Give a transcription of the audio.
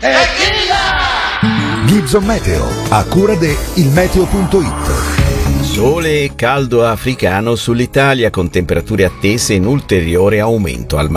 Gibson Meteo, a cura de ilmeteo.it. Sole e caldo africano sull'Italia con temperature attese in ulteriore aumento al